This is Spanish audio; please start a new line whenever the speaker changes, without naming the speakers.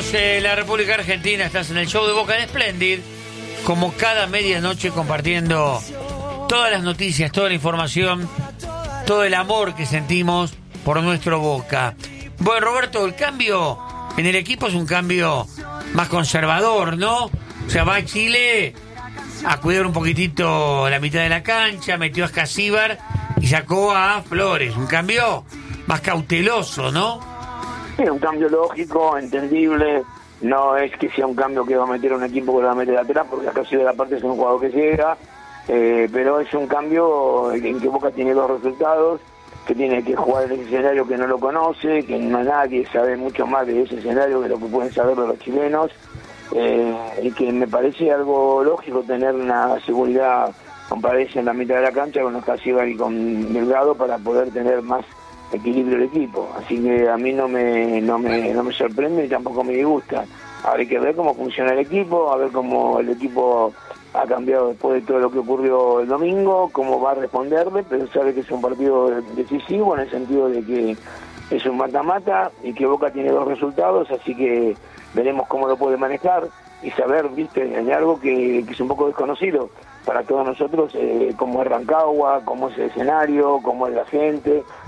Estamos en la República Argentina, estás en el show de Boca en Splendid, como cada medianoche compartiendo todas las noticias, toda la información, todo el amor que sentimos por nuestro Boca. Bueno, Roberto, el cambio en el equipo es un cambio más conservador, ¿no? O sea, va a Chile a cuidar un poquitito la mitad de la cancha, metió a Escasíbar y sacó a Flores. Un cambio más cauteloso, ¿no?
Sí, un cambio lógico, entendible. No es que sea un cambio que va a meter a un equipo que lo va a meter atrás, porque acá de la parte es un jugador que llega, pero es un cambio en que Boca tiene dos resultados, que tiene que jugar en ese escenario que no lo conoce, que no nadie sabe mucho más de ese escenario que lo que pueden saber los chilenos, y que me parece algo lógico tener una seguridad, comparece en la mitad de la cancha con Escasíbar y con Delgado para poder tener más equilibrio el equipo. Así que a mí no me sorprende y tampoco me disgusta. Ahora hay que ver cómo funciona el equipo, a ver cómo el equipo ha cambiado después de todo lo que ocurrió el domingo, cómo va a responderle, pero sabe que es un partido decisivo en el sentido de que es un mata-mata y que Boca tiene dos resultados, así que veremos cómo lo puede manejar y saber, viste, hay algo que es un poco desconocido para todos nosotros, cómo es Rancagua, cómo es el escenario, cómo es la gente.